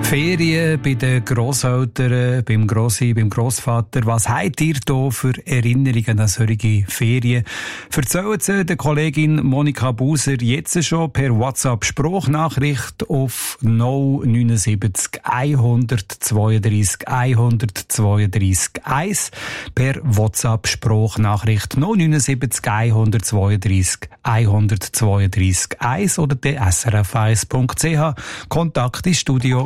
Ferien bei den Grosseltern, beim Grossi, beim Grossvater. Was habt ihr hier für Erinnerungen an solche Ferien? Erzählen Sie der Kollegin Monika Buser jetzt schon per WhatsApp-Sprachnachricht auf 079 132 132 1. Per WhatsApp-Sprachnachricht 079 132 132 1 oder der srf1.ch. Kontakt ins Studio.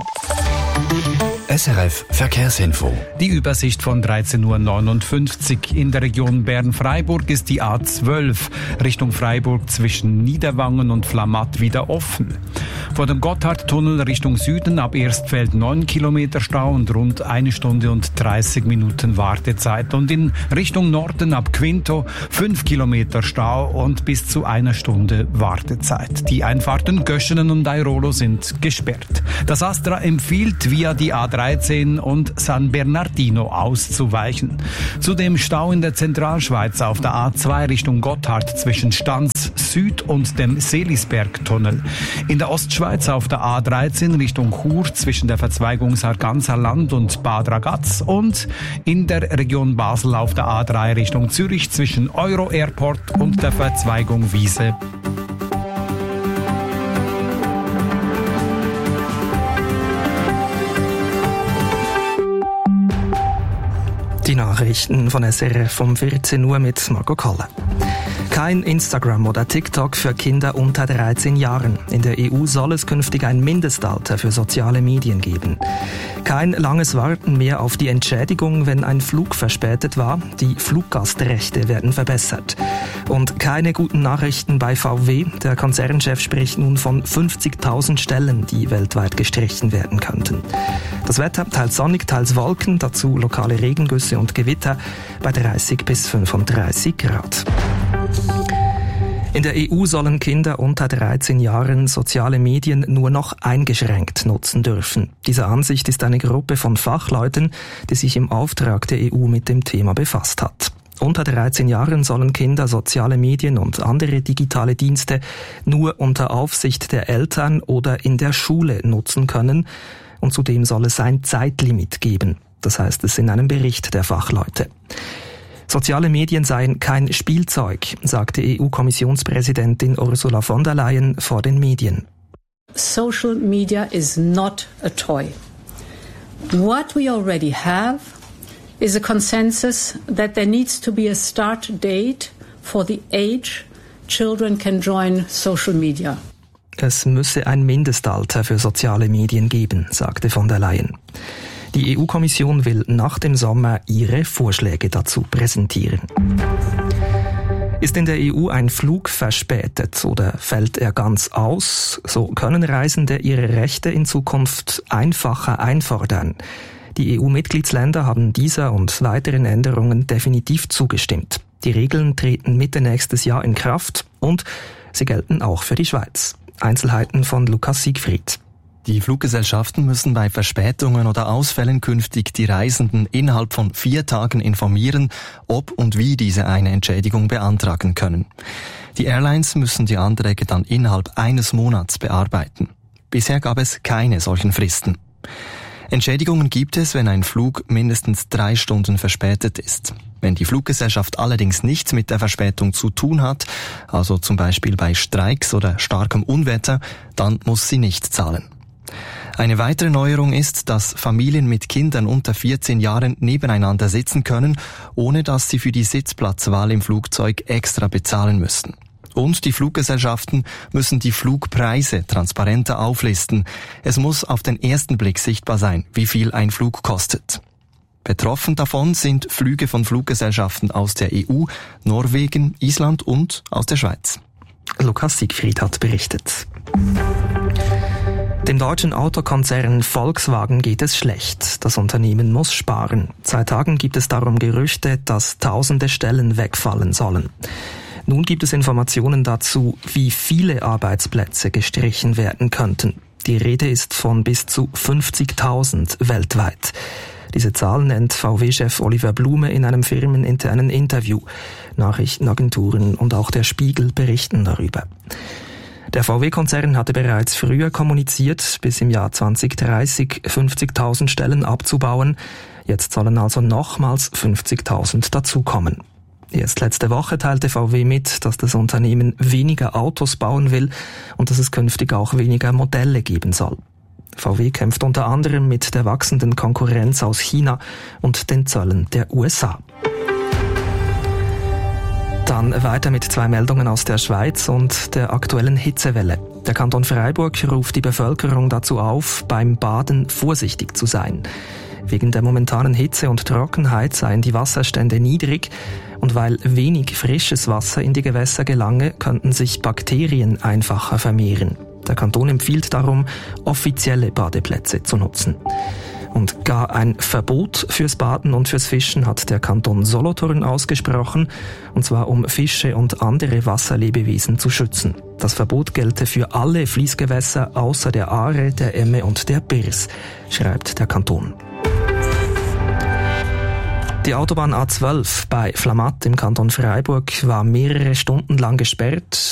SRF Verkehrsinfo. Die Übersicht von 13.59 Uhr. In der Region Bern-Freiburg ist die A12 Richtung Freiburg zwischen Niederwangen und Flamatt wieder offen. Vor dem Gotthardtunnel Richtung Süden ab Erstfeld 9 Kilometer Stau und rund 1 Stunde und 30 Minuten Wartezeit. Und in Richtung Norden ab Quinto 5 Kilometer Stau und bis zu 1 Stunde Wartezeit. Die Einfahrten Göschenen und Airolo sind gesperrt. Das Astra empfiehlt, via die A13 und San Bernardino auszuweichen. Zudem Stau in der Zentralschweiz auf der A2 Richtung Gotthard zwischen Stanz Süd und dem Selisbergtunnel. In der Ostschweiz auf der A13 Richtung Chur zwischen der Verzweigung Sarganser Land und Bad Ragaz und in der Region Basel auf der A3 Richtung Zürich zwischen Euro Airport und der Verzweigung Wiese. Die Nachrichten von SRF um 14 Uhr mit Marco Kalle. Kein Instagram oder TikTok für Kinder unter 13 Jahren. In der EU soll es künftig ein Mindestalter für soziale Medien geben. Kein langes Warten mehr auf die Entschädigung, wenn ein Flug verspätet war. Die Fluggastrechte werden verbessert. Und keine guten Nachrichten bei VW. Der Konzernchef spricht nun von 50.000 Stellen, die weltweit gestrichen werden könnten. Das Wetter teils sonnig, teils Wolken, dazu lokale Regengüsse und Gewitter bei 30 bis 35 Grad. In der EU sollen Kinder unter 13 Jahren soziale Medien nur noch eingeschränkt nutzen dürfen. Diese Ansicht ist eine Gruppe von Fachleuten, die sich im Auftrag der EU mit dem Thema befasst hat. Unter 13 Jahren sollen Kinder soziale Medien und andere digitale Dienste nur unter Aufsicht der Eltern oder in der Schule nutzen können. Und zudem soll es ein Zeitlimit geben. Das heißt es in einem Bericht der Fachleute. Soziale Medien seien kein Spielzeug, sagte EU-Kommissionspräsidentin Ursula von der Leyen vor den Medien. Social media is not a toy. What we already have is a consensus that there needs to be a start date for the age children can join social media. Es müsse ein Mindestalter für soziale Medien geben, sagte von der Leyen. Die EU-Kommission will nach dem Sommer ihre Vorschläge dazu präsentieren. Ist in der EU ein Flug verspätet oder fällt er ganz aus, so können Reisende ihre Rechte in Zukunft einfacher einfordern. Die EU-Mitgliedsländer haben dieser und weiteren Änderungen definitiv zugestimmt. Die Regeln treten Mitte nächstes Jahr in Kraft und sie gelten auch für die Schweiz. Einzelheiten von Lukas Siegfried. Die Fluggesellschaften müssen bei Verspätungen oder Ausfällen künftig die Reisenden innerhalb von 4 Tagen informieren, ob und wie diese eine Entschädigung beantragen können. Die Airlines müssen die Anträge dann innerhalb eines Monats bearbeiten. Bisher gab es keine solchen Fristen. Entschädigungen gibt es, wenn ein Flug mindestens 3 Stunden verspätet ist. Wenn die Fluggesellschaft allerdings nichts mit der Verspätung zu tun hat, also zum Beispiel bei Streiks oder starkem Unwetter, dann muss sie nicht zahlen. Eine weitere Neuerung ist, dass Familien mit Kindern unter 14 Jahren nebeneinander sitzen können, ohne dass sie für die Sitzplatzwahl im Flugzeug extra bezahlen müssen. Und die Fluggesellschaften müssen die Flugpreise transparenter auflisten. Es muss auf den ersten Blick sichtbar sein, wie viel ein Flug kostet. Betroffen davon sind Flüge von Fluggesellschaften aus der EU, Norwegen, Island und aus der Schweiz. Lukas Siegfried hat berichtet. Dem deutschen Autokonzern Volkswagen geht es schlecht. Das Unternehmen muss sparen. Seit Tagen gibt es darum Gerüchte, dass tausende Stellen wegfallen sollen. Nun gibt es Informationen dazu, wie viele Arbeitsplätze gestrichen werden könnten. Die Rede ist von bis zu 50.000 weltweit. Diese Zahl nennt VW-Chef Oliver Blume in einem firmeninternen Interview. Nachrichtenagenturen und auch der Spiegel berichten darüber. Der VW-Konzern hatte bereits früher kommuniziert, bis im Jahr 2030 50.000 Stellen abzubauen. Jetzt sollen also nochmals 50.000 dazukommen. Erst letzte Woche teilte VW mit, dass das Unternehmen weniger Autos bauen will und dass es künftig auch weniger Modelle geben soll. VW kämpft unter anderem mit der wachsenden Konkurrenz aus China und den Zöllen der USA. Dann weiter mit 2 Meldungen aus der Schweiz und der aktuellen Hitzewelle. Der Kanton Freiburg ruft die Bevölkerung dazu auf, beim Baden vorsichtig zu sein. Wegen der momentanen Hitze und Trockenheit seien die Wasserstände niedrig und weil wenig frisches Wasser in die Gewässer gelange, könnten sich Bakterien einfacher vermehren. Der Kanton empfiehlt darum, offizielle Badeplätze zu nutzen. Und gar ein Verbot fürs Baden und fürs Fischen hat der Kanton Solothurn ausgesprochen, und zwar um Fische und andere Wasserlebewesen zu schützen. Das Verbot gelte für alle Fließgewässer außer der Aare, der Emme und der Birs, schreibt der Kanton. Die Autobahn A12 bei Flamatt im Kanton Freiburg war mehrere Stunden lang gesperrt.